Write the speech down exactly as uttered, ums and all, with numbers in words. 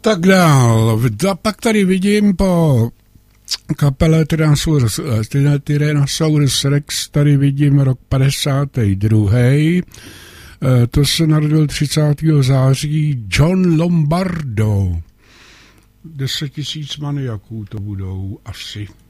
tak dál. A pak tady vidím po kapele Tyrannosaurus, Tyrannosaurus Rex, tady vidím rok padesátý druhý. To se narodil třicátého září John Lombardo. Deset tisíc maniaků to budou asi.